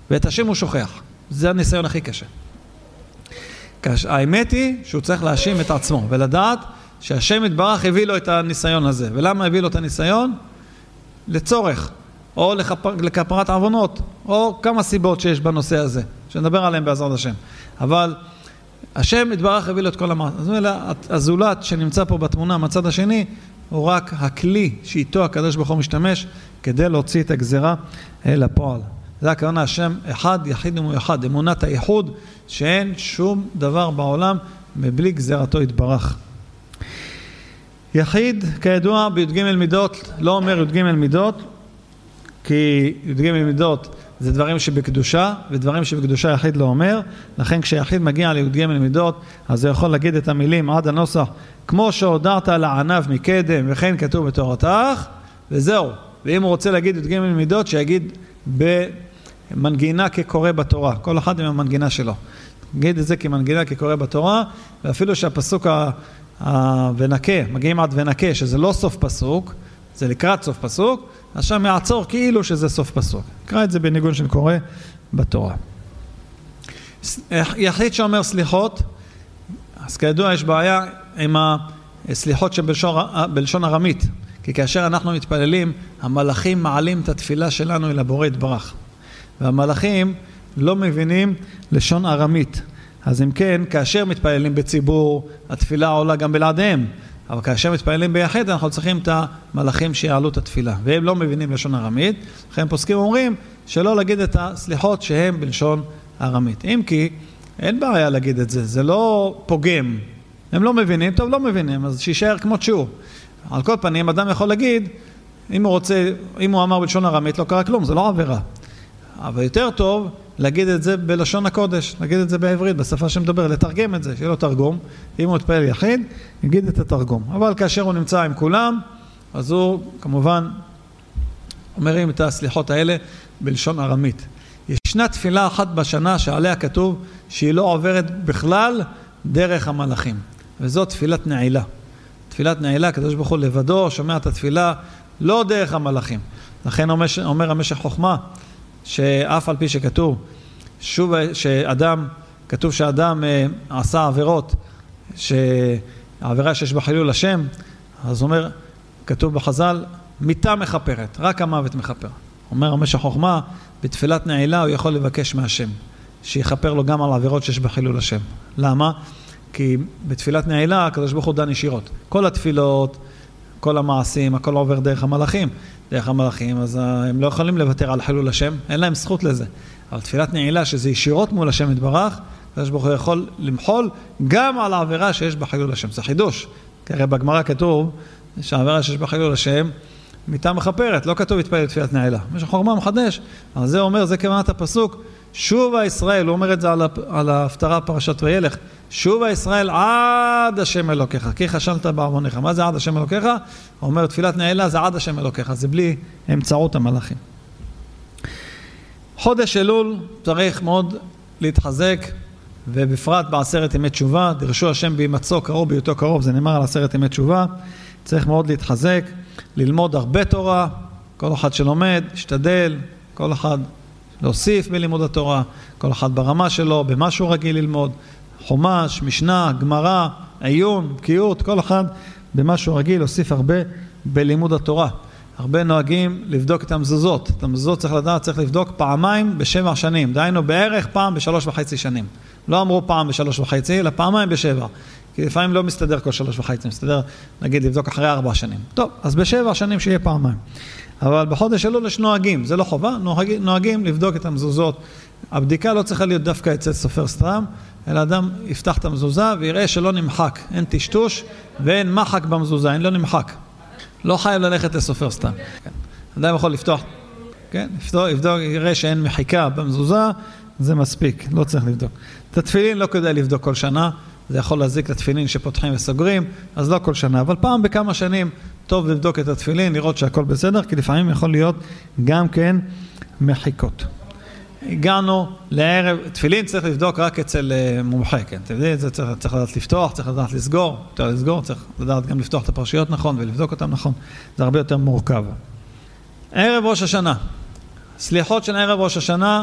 ואת השם הוא שוכח. זה הניסיון הכי קשה. האמת היא שהוא צריך להאשים את עצמו, ולדעת שהשם יתברך הביא לו את הניסיון הזה. ולמה הביא לו את הניסיון? לצורך, או לכפרת עוונות, או כמה סיבות שיש בנושא הזה, שנדבר עליהם בעזרת השם. אבל השם יתברך הביא לו את כל המעשה. זאת אומרת, הזולת שנמצא פה בתמונה מהצד השני, הוא רק הכלי שאיתו הקדוש ברוך הוא משתמש, כדי להוציא את הגזרה לפועל. זה הכוונה, השם אחד, יחיד ומיוחד, אמונת הייחוד, שאין שום דבר בעולם מבלי גזרתו יתברך. יחיד, כידוע, בי"ג מידות, לא אומר י"ג מידות, כי י"ג מידות זה דברים שבקדושה, ודברים שבקדושה יחיד לא אומר, לכן כשיחיד מגיע לי"ג מידות, אז הוא יכול להגיד את המילים עד הנוסח, כמו שהודעת לענב מקדם, וכן כתוב בתורתך, וזהו. ואם הוא רוצה להגיד י"ג מידות, שיגיד במנגינה כקורא בתורה, כל אחד עם המנגינה שלו. נגיד את זה כמנגינה כקורא בתורה, ואפילו שהפסוק ונקה, מגיעים עד ונקה, שזה לא סוף פסוק, זה לקראת סוף פסוק, אז שם יעצור כאילו שזה סוף פסוק. נקרא את זה בניגון של קורא בתורה. יחיד שאומר סליחות, אז כידוע יש בעיה עם הסליחות שבלשון ארמית, כי כאשר אנחנו מתפללים, המלאכים מעלים את התפילה שלנו אל הבורא יתברך. והמלאכים לא מבינים לשון ארמית. אז אם כן, כאשר מתפללים בציבור, התפילה עולה גם בלעדיהם. אבל כאשר מתפללים ביחיד, אנחנו צריכים את המלאכים שיעלו את התפילה. והם לא מבינים לשון ארמית. לכן פוסקים אומרים שלא להגיד את הסליחות שהם בלשון ארמית. אם כי, אין בעיה להגיד את זה. זה לא פוגם. הם לא מבינים, טוב, לא מבינים. אז שישאר כמו שהוא. על כל פנים, אדם יכול להגיד, אם הוא אמר בלשון ארמית, לא קרה כלום, זה לא עבירה. אבל יותר טוב להגיד את זה בלשון הקודש, להגיד את זה בעברית, בשפה שמדבר, לתרגם את זה, שיהיה לו תרגום. אם הוא מתפלל יחיד, יגיד את התרגום. אבל כאשר הוא נמצא עם כולם, אז הוא כמובן אומרים את הסליחות האלה בלשון ארמית. ישנה תפילה אחת בשנה שעליה כתוב שהיא לא עוברת בכלל דרך המלאכים. וזו תפילת נעילה. תפילת נעילה, הקדוש ברוך הוא לבדו, שומע את התפילה, לא דרך המלאכים. לכן אומר המשך חוכמה, שאף על פי שכתוב, כתוב שאדם עשה עבירות, שהעבירה שיש בה חילול השם, אז אומר, כתוב בחז"ל, מיתה מחפרת, רק המוות מחפר. אומר המשך חוכמה, בתפילת נעילה הוא יכול לבקש מהשם, שיחפר לו גם על העבירות שיש בה חילול השם. למה? כי בתפילת נעילה, הקדוש ברוך הוא דן ישירות. כל התפילות, כל המעשים, הכל עובר דרך המלאכים. דרך המלאכים, אז הם לא יכולים לוותר על חילול השם, אין להם זכות לזה. אבל תפילת נעילה, שזה ישירות מול השם יתברך, הקדוש ברוך הוא יכול למחול גם על העבירה שיש בה חילול השם. זה חידוש. כי הרי בגמרא כתוב שהעבירה שיש בה חילול השם, מיתה מחפרת, לא כתוב התפלל תפילת נעילה. משך חוכמה מחדש, אז זה אומר, זה כוונת הפסוק, שובה ישראל, הוא אומר את זה על ההפטרה פרשת וילך, שובה ישראל עד השם אלוקיך, כי חשלת בעוונך. מה זה עד השם אלוקיך? הוא אומר, תפילת נעילה זה עד השם אלוקיך, זה בלי אמצעות המלאכים. חודש אלול צריך מאוד להתחזק, ובפרט בעשרת ימי תשובה, דרשו השם בהימצאו קרוב בהיותו קרוב, זה נאמר על עשרת ימי תשובה, צריך מאוד להתחזק, ללמוד הרבה תורה, כל אחד שלומד, ישתדל, כל אחד להוסיף בלימוד התורה, כל אחד ברמה שלו, במה שהוא רגיל ללמוד, חומש, משנה, גמרא, עיון, בקיאות, כל אחד במה שהוא רגיל, להוסיף הרבה בלימוד התורה. הרבה נוהגים לבדוק את המזוזות. את המזוזות צריך לדעת, צריך לבדוק פעמיים ב7 שנים. דהיינו בערך פעם ב3.5 שנים. לא אמרו פעם ב3.5, אלא פעמיים ב7. כי לפעמים לא מסתדר כל 3.5, מסתדר, נגיד, לבדוק אחרי 4 שנים. טוב, אז ב7 שנים שיהיה פעמיים. אבל בחודש אלול יש נוהגים, זה לא חובה, נוהגים לבדוק את המזוזות. הבדיקה לא צריכה להיות דווקא אצל סופר סתם, אלא אדם יפתח את המזוזה ויראה שלא נמחק, אין טשטוש ואין מחק במזוזה, אין לא נמחק. לא חייב ללכת לסופר סתם. כן. אדם יכול לפתוח, כן? יבדוק, יראה שאין מחיקה במזוזה, זה מספיק, לא צריך לבדוק. את התפילין לא כדאי לבדוק כל שנה, זה יכול להזיק לתפילין שפותחים וסוגרים, אז לא כל שנה, אבל פעם בכמה שנים טוב לבדוק את התפילין, לראות שהכל בסדר, כי לפעמים יכול להיות גם כן מחיקות. הגענו לערב, תפילין צריך לבדוק רק אצל מומחה, כן, זה צריך לדעת לפתוח, צריך לדעת לסגור, צריך לדעת גם לפתוח את הפרשיות נכון ולבדוק אותם נכון, זה הרבה יותר מורכב. ערב ראש השנה, סליחות של ערב ראש השנה,